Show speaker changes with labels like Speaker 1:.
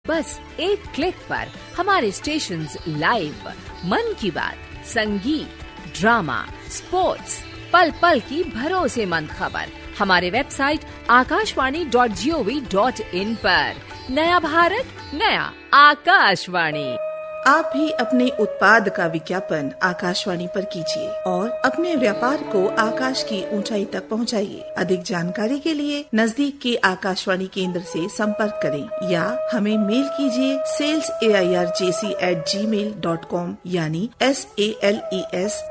Speaker 1: बस एक क्लिक पर हमारे स्टेशंस लाइव, मन की बात, संगीत, ड्रामा, स्पोर्ट्स, पल पल की भरोसेमंद खबर हमारे वेबसाइट आकाशवाणी.gov.in पर। नया भारत, नया आकाशवाणी।
Speaker 2: आप भी अपने उत्पाद का विज्ञापन आकाशवाणी पर कीजिए और अपने व्यापार को आकाश की ऊंचाई तक पहुंचाइए। अधिक जानकारी के लिए नजदीक के आकाशवाणी केंद्र से संपर्क करें या हमें मेल कीजिए salesairjc@gmail.com यानी SALES